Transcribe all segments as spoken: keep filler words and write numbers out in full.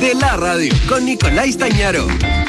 de la radio con Nicolás Tañaro.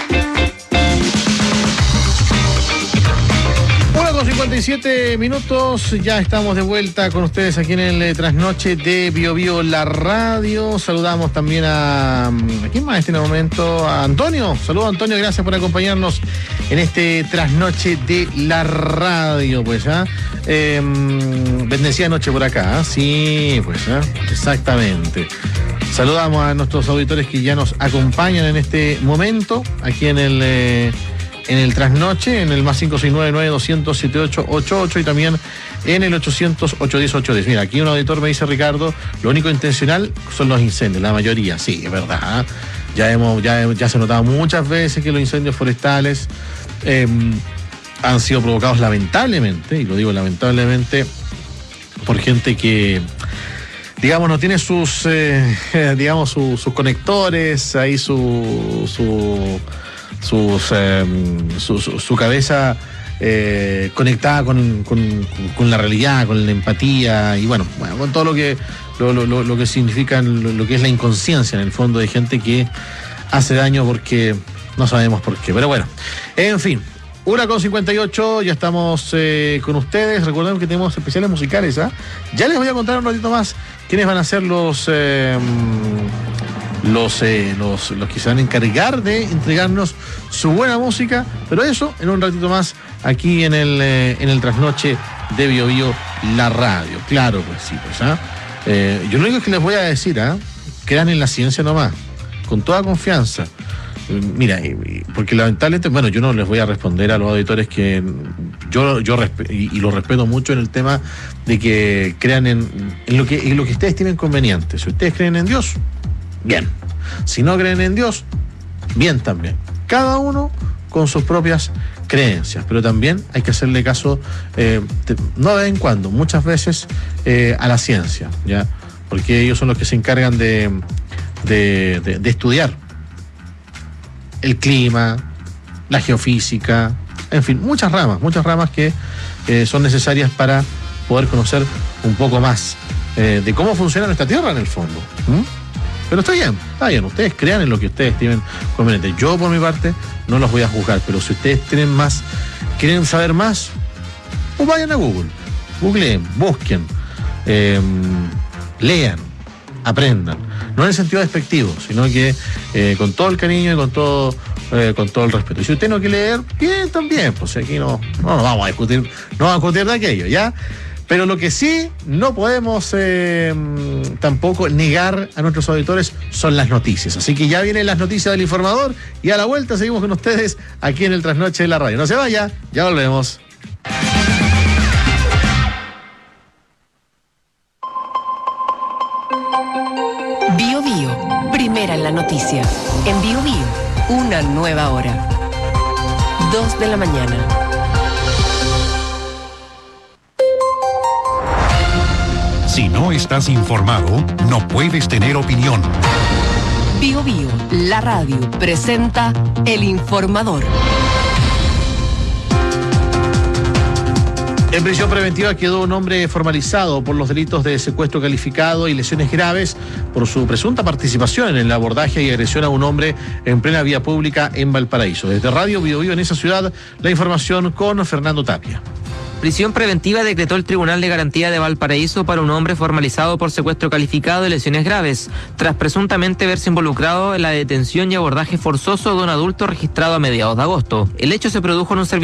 Una con cincuenta y siete minutos, ya estamos de vuelta con ustedes aquí en el eh, Trasnoche de Bio Bio La Radio. Saludamos también a... ¿A quién más en este momento? A Antonio. Saludos, Antonio, gracias por acompañarnos en este Trasnoche de la Radio, pues, ¿ah? ¿eh? Eh, bendecida noche por acá, ¿eh? Sí, pues, ¿eh? Exactamente. Saludamos a nuestros auditores que ya nos acompañan en este momento, aquí en el... Eh, en el Trasnoche, en el más cinco seis nueve nueve doscientos setenta y ocho ochenta y ocho y también en el ochocientos ochocientos diez ochocientos diez. Mira, aquí un auditor me dice, Ricardo, lo único intencional son los incendios, la mayoría, sí, es verdad. ¿eh? Ya hemos, ya, ya se ha notado muchas veces que los incendios forestales eh, han sido provocados lamentablemente, y lo digo lamentablemente, por gente que, digamos, no tiene sus, eh, digamos, su, sus conectores, ahí su... su Sus, eh, su, su, su cabeza eh, conectada con, con, con la realidad, con la empatía y bueno, bueno con todo lo que lo, lo, lo que significa lo, lo que es la inconsciencia en el fondo de gente que hace daño porque no sabemos por qué. Pero bueno, en fin, una con cincuenta y ocho, ya estamos eh, con ustedes. Recuerden que tenemos especiales musicales, ¿ah? ¿eh? Ya les voy a contar un ratito más quiénes van a ser los... Eh, Los, eh, los, los que se van a encargar de entregarnos su buena música, pero eso en un ratito más aquí en el, eh, en el Trasnoche de Bio Bio La Radio. Claro, pues sí, pues, ¿ah? ¿eh? Yo lo único que les voy a decir, ¿ah? ¿eh? Crean en la ciencia nomás, con toda confianza. Mira, porque lamentablemente, bueno, yo no les voy a responder a los auditores que yo, yo resp- y, y lo respeto mucho en el tema de que crean en, en, lo que, en lo que ustedes tienen conveniente. Si ustedes creen en Dios, bien. Si no creen en Dios, bien también. Cada uno con sus propias creencias, pero también hay que hacerle caso, eh, de, no de vez en cuando, muchas veces eh, a la ciencia, ¿ya? Porque ellos son los que se encargan de, de, de, de estudiar el clima, la geofísica, en fin, muchas ramas, muchas ramas que eh, son necesarias para poder conocer un poco más eh, de cómo funciona nuestra Tierra en el fondo. ¿Mm? Pero está bien, está bien, ustedes crean en lo que ustedes tienen conveniente. Yo, por mi parte, no los voy a juzgar, pero si ustedes tienen más, quieren saber más, pues vayan a Google, googleen, busquen, eh, lean, aprendan. No en el sentido despectivo, sino que eh, con todo el cariño y con todo, eh, con todo el respeto. Y si usted no quiere leer, bien, también, pues aquí no, no nos vamos a discutir, no vamos a discutir de aquello, ¿ya? Pero lo que sí no podemos eh, tampoco negar a nuestros auditores son las noticias. Así que ya vienen las noticias del informador y a la vuelta seguimos con ustedes aquí en el Trasnoche de la Radio. No se vaya, ya volvemos. Bio Bio, primera en la noticia. En Bio Bio, una nueva hora. Dos de la mañana. Si no estás informado, no puedes tener opinión. Bio Bio, la radio, presenta El Informador. En prisión preventiva quedó un hombre formalizado por los delitos de secuestro calificado y lesiones graves por su presunta participación en el abordaje y agresión a un hombre en plena vía pública en Valparaíso. Desde Radio Bio Bio en esa ciudad, la información con Fernando Tapia. Prisión preventiva decretó el Tribunal de Garantía de Valparaíso para un hombre formalizado por secuestro calificado y lesiones graves, tras presuntamente verse involucrado en la detención y abordaje forzoso de un adulto registrado a mediados de agosto. El hecho se produjo en un servicio